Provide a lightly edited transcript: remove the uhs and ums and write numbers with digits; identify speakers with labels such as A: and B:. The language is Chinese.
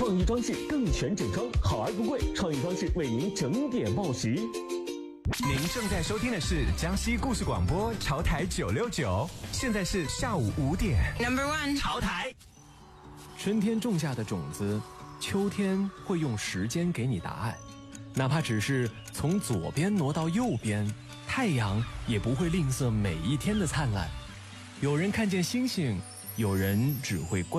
A: 创意装饰更全整装，好而不贵。创意装饰为您整点报时。
B: 您正在收听的是江西故事广播潮台969，现在是下午5点。
C: Number one，
B: 潮台。
D: 春天种下的种子，秋天会用时间给你答案。哪怕只是从左边挪到右边，太阳也不会吝啬每一天的灿烂。有人看见星星，有人只会观